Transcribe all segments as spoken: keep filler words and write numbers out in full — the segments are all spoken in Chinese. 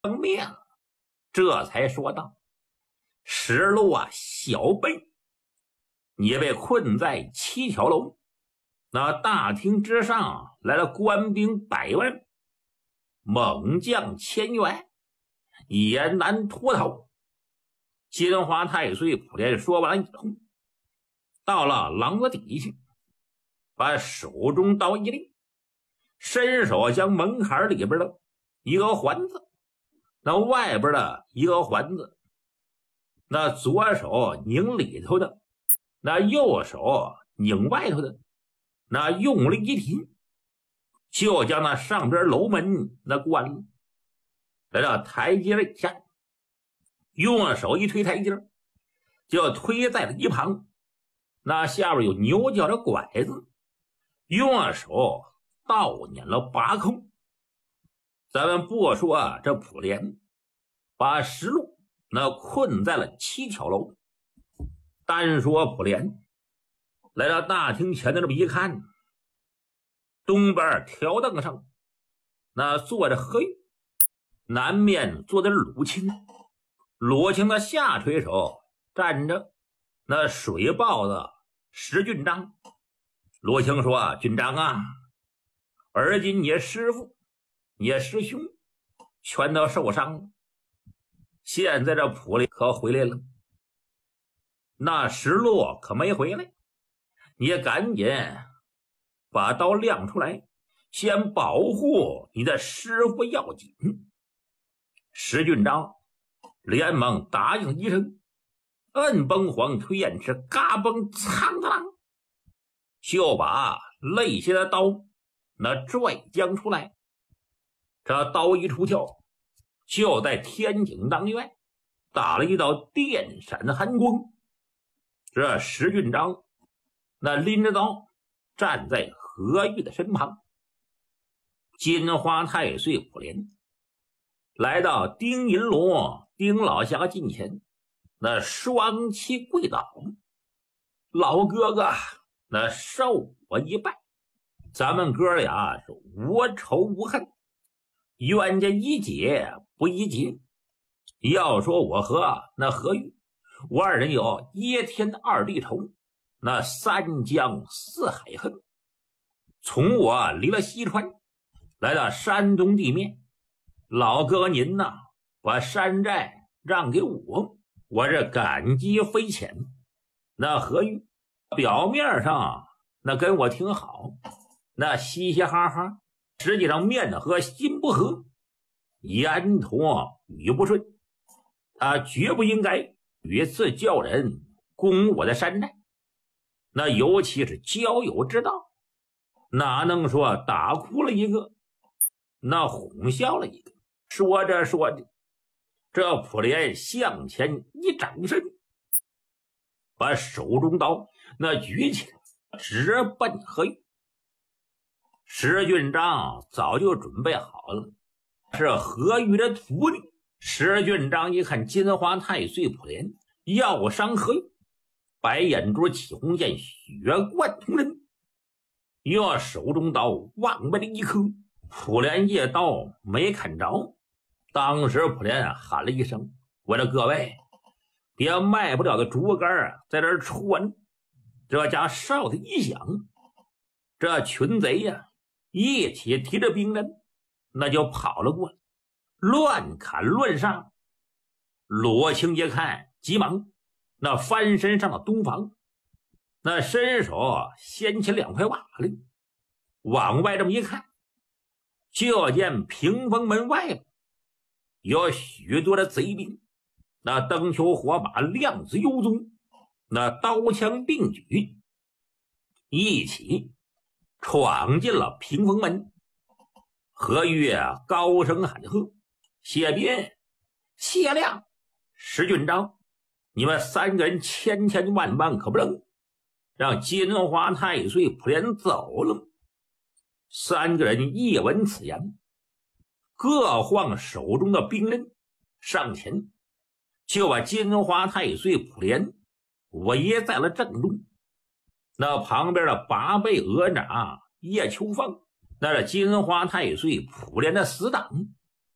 生命，这才说道：“石路啊，小辈，你被困在七条楼，那大厅之上来了官兵百万，猛将千员，也难脱逃。”金华太岁普莲说完以后，到了廊子底下，把手中刀一立，伸手将门槛里边的一个环子，那外边的一个环子，那左手拧里头的，那右手拧外头的，那用力一提，就将那上边楼门那关了。来到台阶以下，用手一推台阶，就推在了一旁，那下边有牛角的拐子，用手倒捻了八空。咱们不说这普莲把石路那困在了七条楼，单说普莲来到大厅前的这么一看，东边条凳上那坐着何玉，南面坐的鲁清，鲁清的下垂手站着那水豹子石俊章。鲁清说：“俊章啊，而今你师父你师兄全都受伤了，现在这普莲可回来了，那石路可没回来，你赶紧把刀亮出来，先保护你的师父要紧。”石俊章连忙答应一声，摁崩黄推燕翅，嘎嘣苍啷，就把肋下的刀那拽将出来。这刀一出鞘，就在天井当院打了一道电闪寒光。这石俊章那拎着刀站在何玉的身旁。金花太岁普莲来到丁银龙丁老侠近前，那双膝跪倒：“老哥哥，那受我一拜，咱们哥俩是无仇无恨，冤家宜解不宜结。要说我和那何玉，我二人有耶天二地仇，那三江四海恨。从我离了西川，来到山东地面，老哥您呐，把山寨让给我，我这感激非浅。那何玉表面上那跟我挺好，那嘻嘻哈哈，实际上面和心不和，言妥语不顺，他绝不应该屡次叫人攻我的山寨，那尤其是交友之道，哪能说打哭了一个，那哄笑了一个。说着说着，这普莲向前一掌身，把手中刀那举起来，直奔何玉。石俊章早就准备好了，是何玉的徒弟。石俊章一看金花太岁普莲要伤何玉，白眼珠起红线，血贯瞳人，用手中刀往外的一磕，普莲一刀没砍着。当时普莲喊了一声：“我的各位，别卖不了的竹竿在这儿戳。”这家哨子一响，这群贼呀、啊、一起提着兵刃，那就跑了过来，乱砍乱杀。罗青一看，急忙那翻身上了东房，那伸手掀起两块瓦来，往外这么一看，就见屏风门外有许多的贼兵，那灯球火把，亮子幽踪，那刀枪并举，一起闯进了屏风门。何玉高声喊喝：“谢斌、谢亮、石俊章，你们三个人千千万万可不能让金花太岁普莲走了。”三个人一闻此言，各晃手中的兵刃，上前就把金花太岁普莲围在了正中。那旁边的八倍额长叶秋凤，那是金花太岁普莲的死党，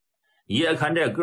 也看这个